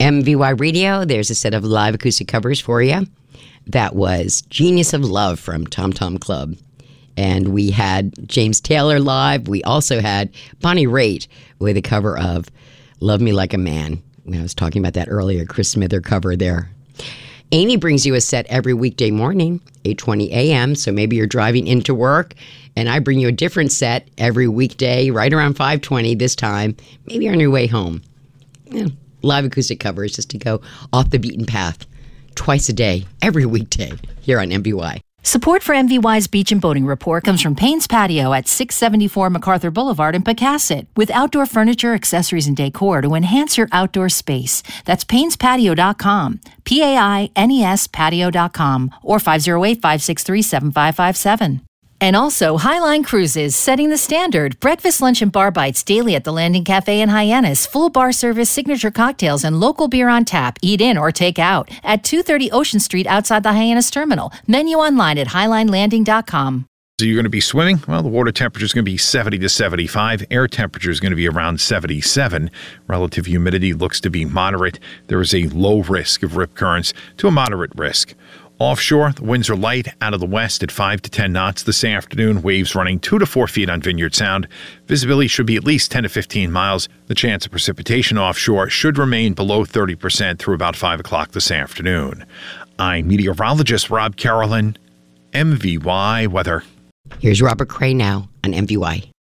MVY Radio, there's a set of live acoustic covers for you. That was Genius of Love from Tom Tom Club. And we had James Taylor live. We also had Bonnie Raitt with a cover of Love Me Like a Man. I was talking about that earlier, Chris Smither cover there. Amy brings you a set every weekday morning, 8:20 a.m., so maybe you're driving into work, and I bring you a different set every weekday, right around 5:20 this time. Maybe you're on your way home. Yeah, live acoustic covers just to go off the beaten path. Twice a day, every weekday, here on MVY. Support for MVY's Beach and Boating Report comes from Payne's Patio at 674 MacArthur Boulevard in Pecasset, with outdoor furniture, accessories, and decor to enhance your outdoor space. That's PaynesPatio.com, P-A-I-N-E-S patio.com, or 508-563-7557. And also, Highline Cruises, setting the standard. Breakfast, lunch, and bar bites daily at the Landing Cafe in Hyannis. Full bar service, signature cocktails, and local beer on tap. Eat in or take out. At 230 Ocean Street outside the Hyannis Terminal. Menu online at HighlineLanding.com. So you're going to be swimming? Well, the water temperature is going to be 70 to 75. Air temperature is going to be around 77. Relative humidity looks to be moderate. There is a low risk of rip currents to a moderate risk. Offshore, the winds are light out of the west at 5 to 10 knots this afternoon. Waves running 2 to 4 feet on Vineyard Sound. Visibility should be at least 10 to 15 miles. The chance of precipitation offshore should remain below 30% through about 5 o'clock this afternoon. I'm meteorologist Rob Carolyn, MVY Weather. Here's Robert Cray now on MVY.